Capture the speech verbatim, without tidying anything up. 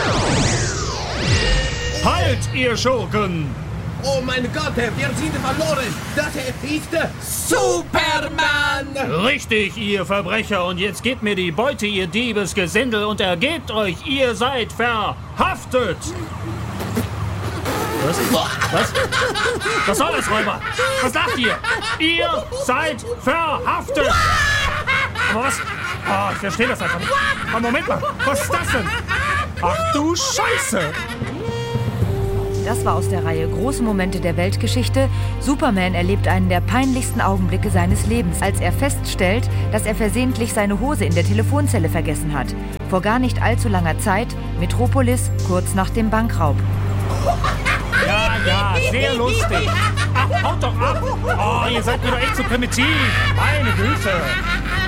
Halt, ihr Schurken! Oh mein Gott, wir sind verloren. Das ist Superman. Richtig, ihr Verbrecher. Und jetzt gebt mir die Beute, ihr Diebesgesindel, und ergebt euch. Ihr seid verhaftet. Was? Was? Was soll das, Räuber? Was lacht ihr? Ihr seid verhaftet. Aber was? Oh, ich verstehe das einfach nicht. Aber Moment mal, was ist das denn? Ach du Scheiße. Das war aus der Reihe Große Momente der Weltgeschichte. Superman erlebt einen der peinlichsten Augenblicke seines Lebens, als er feststellt, dass er versehentlich seine Hose in der Telefonzelle vergessen hat. Vor gar nicht allzu langer Zeit, Metropolis, kurz nach dem Bankraub. Ja, ja, sehr lustig. Ach, haut doch ab. Oh, ihr seid mir doch echt so primitiv. Meine Güte.